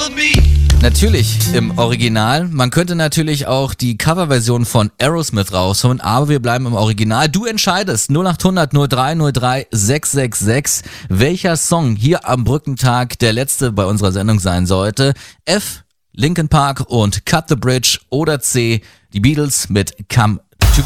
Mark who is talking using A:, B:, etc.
A: Natürlich im Original. Man könnte natürlich auch die Coverversion von Aerosmith rausholen, aber wir bleiben im Original. Du entscheidest 0800 0303 666, welcher Song hier am Brückentag der letzte bei unserer Sendung sein sollte. F, Linkin Park und Cut the Bridge oder C, die Beatles mit Come